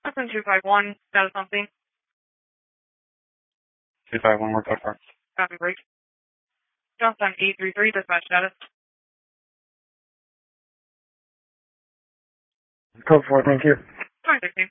Listen 251, status on scene. 251, work out for. Copy, break. Johnstown 833, dispatch status. Code 4, thank you. 2016.